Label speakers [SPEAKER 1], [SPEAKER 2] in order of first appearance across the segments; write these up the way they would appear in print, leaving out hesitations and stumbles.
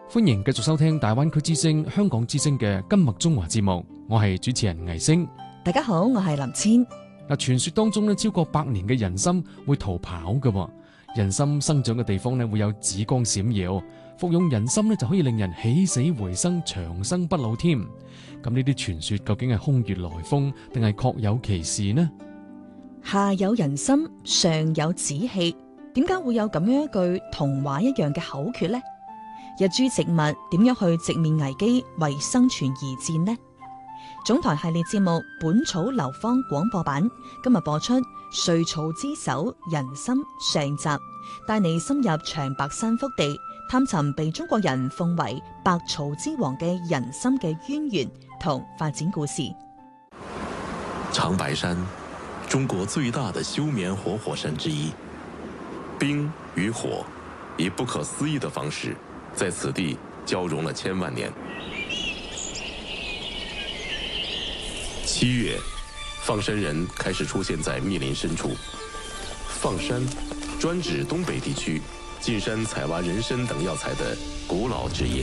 [SPEAKER 1] 歡迎繼續收聽大灣區之聲、香港之聲嘅今麥中華節目，我係主持人倪星。
[SPEAKER 2] 大家好，我係林千。
[SPEAKER 1] 傳說當中咧，超過100年嘅人參會逃跑嘅。人參生長嘅地方咧，會有紫光閃耀，服用人參咧就可以令人起死回生、長生不老添。咁呢啲傳說究竟係空穴來風，定係確有其事呢？
[SPEAKER 2] 下有人參，上有紫氣，點解會有咁樣一句童話一樣嘅口訣呢？一株植物點樣去直面危機，為生存而戰呢？總台系列節目《本草流芳》廣播版今日播出《瑞草之首人參》上集，帶你深入長白山腹地，探尋被中國人奉為百草之王嘅人參嘅淵源同發展故事。
[SPEAKER 3] 長白山，中國最大的休眠活火山之一，冰與火以不可思議的方式在此地交融了千萬年。7月，放山人開始出現在密林深處。放山專指東北地區進山採挖人參等藥材的古老職業。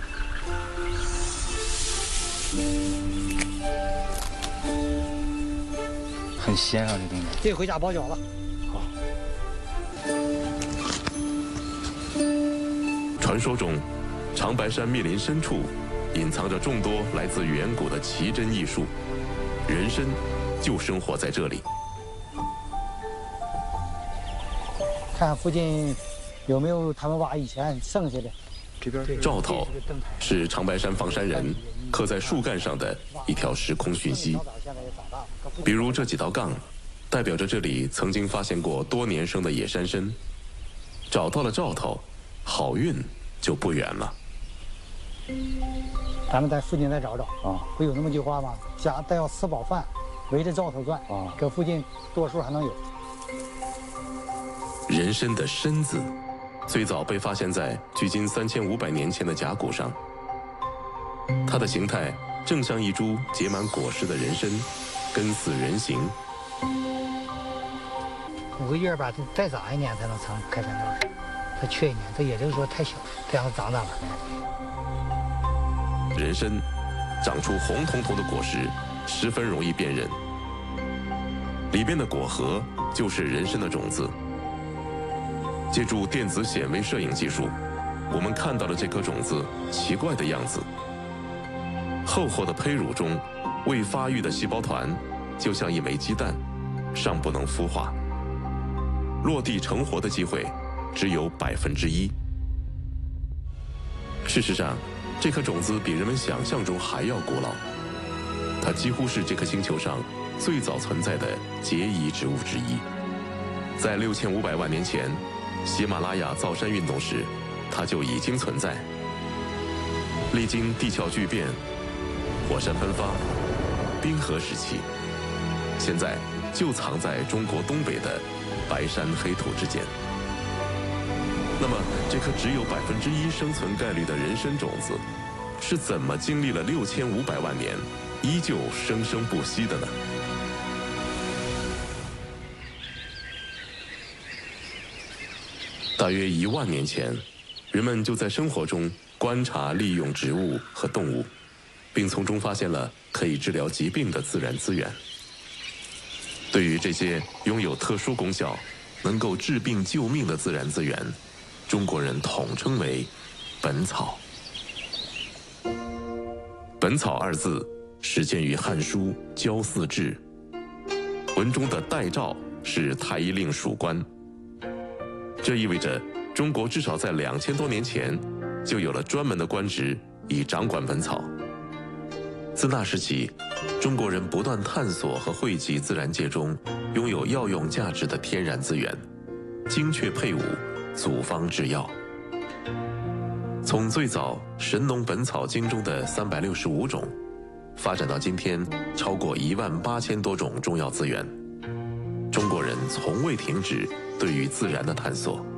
[SPEAKER 4] 很鮮啊，這東西。這回家包餃子。好。
[SPEAKER 3] 傳說中，長白山密林深處隱藏着眾多來自遠古的奇珍異術，人參就生活在這裡。
[SPEAKER 4] 看附近有沒有他們挖以前剩下的。
[SPEAKER 3] 兆頭是長白山放山人刻在樹幹上的一條時空訊息，比如這幾道槓，代表着這裡曾經發現過多年生的野山參。找到了兆頭，好運就不遠了。
[SPEAKER 4] 咱們在附近再找找啊，不有那麼句話嗎？家帶要吃飽飯，圍着兆頭轉啊，這附近多數還能有。
[SPEAKER 3] 人參的參字最早被發現在距今3500年前的甲骨上，它的形態正像一株結滿果實的人參，根似人形。
[SPEAKER 4] 5個月吧，再長1年才能成開山到水，它缺1年，這也就是說太小，這樣長大了。
[SPEAKER 3] 人參長出紅彤彤的果實，十分容易辨認，裡面的果核就是人參的種子。借助電子顯微攝影技術，我們看到了這顆種子奇怪的樣子。厚厚的胚乳中，未發育的細胞團就像一枚雞蛋，尚不能孵化，落地成活的機會只有1%。事實上，這顆種子比人們想象中還要古老，它幾乎是這顆星球上最早存在的結儀植物之一。在6500萬年前，喜馬拉雅造山運動時，它就已經存在。歷經地殼巨變、火山噴發、冰河時期，現在就藏在中國東北的白山黑土之間。那麼，這顆只有1%生存概率的人參種子，是怎麼經歷了6500萬年，依舊生生不息的呢？大約1萬年前，人們就在生活中觀察利用植物和動物，並從中發現了可以治療疾病的自然資源。對於這些擁有特殊功效、能夠治病救命的自然資源，中國人統稱為本草。本草二字始見於《漢書·郊祀志》，文中的代詔是太醫令屬官。這意味着中國至少在2000多年前就有了專門的官職以掌管本草。自那時起，中國人不斷探索和匯集自然界中擁有藥用價值的天然資源，精確配伍，組方製藥。從最早《神農本草經》中的365種，發展到今天超過18000多種中藥資源，中國人從未停止對於自然的探索。